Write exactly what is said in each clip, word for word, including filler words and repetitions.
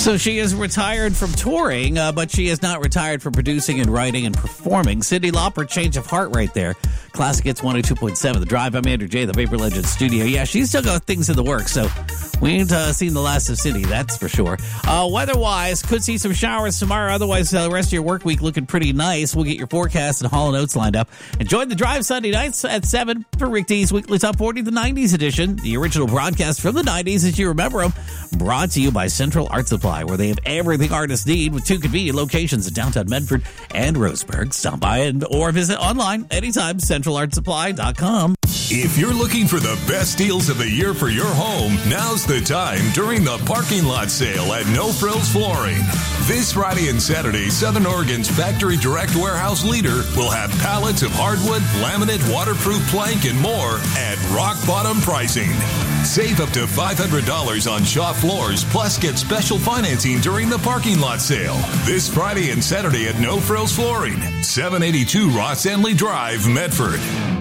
So she is retired from touring, uh, but she is not retired from producing and writing and performing. Cyndi Lauper, Change of Heart right there. Classic Hits one oh two point seven. The Drive. I'm Andrew J., the Vapor Legend studio. Yeah, she's still got things in the works, so we ain't uh, seen the last of Cyndi, that's for sure. Uh, weather-wise, could see some showers tomorrow. Otherwise, uh, the rest of your work week looking pretty nice. We'll get your forecast and Hall and Oates lined up. And join the Drive Sunday nights at seven for Rick D's Weekly Top forty, the nineties edition. The original broadcast from the nineties, as you remember them. Brought to you by Central Art Supply, where they have everything artists need with two convenient locations in downtown Medford and Roseburg. Stop by and or visit online anytime, central art supply dot com. If you're looking for the best deals of the year for your home, now's the time during the parking lot sale at No Frills Flooring. This Friday and Saturday, Southern Oregon's factory direct warehouse leader will have pallets of hardwood, laminate, waterproof plank, and more at rock bottom pricing. Save up to five hundred dollars on shop floors, plus get special financing during the parking lot sale. This Friday and Saturday at No Frills Flooring, seven eighty-two Ross Henley Drive, Medford.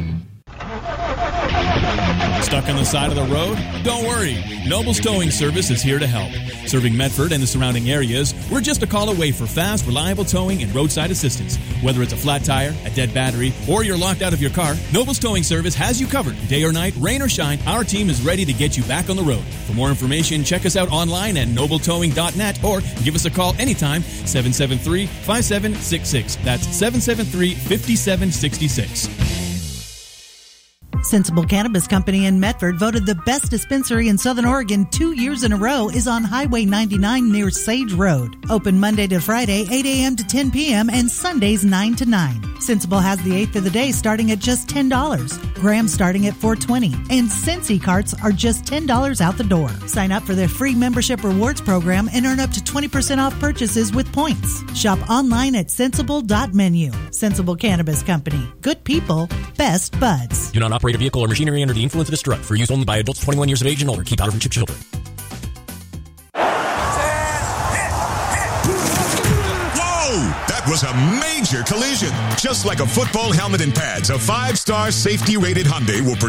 Stuck on the side of the road? Don't worry. Noble's Towing Service is here to help. Serving Medford and the surrounding areas, we're just a call away for fast, reliable towing and roadside assistance. Whether it's a flat tire, a dead battery, or you're locked out of your car, Noble's Towing Service has you covered. Day or night, rain or shine, our team is ready to get you back on the road. For more information, check us out online at noble towing dot net or give us a call anytime, seven seven three, five seven six six. That's seven seven three, five seven six six. Sensible Cannabis Company in Medford, voted the best dispensary in Southern Oregon two years in a row, is on Highway ninety-nine near Sage Road. Open Monday to Friday, eight a.m. to ten p.m. and Sundays nine to nine. Sensible has the eighth of the day starting at just ten dollars. Graham starting at four dollars and twenty cents. And Scentsy carts are just ten dollars out the door. Sign up for their free membership rewards program and earn up to twenty percent off purchases with points. Shop online at sensible dot menu. Sensible Cannabis Company. Good people, best buds. Do not operate a vehicle or machinery under the influence of this drug. For use only by adults twenty-one years of age and older. Keep out of reach of children. That was a major collision. Just like a football helmet and pads, a five-star safety-rated Hyundai will protect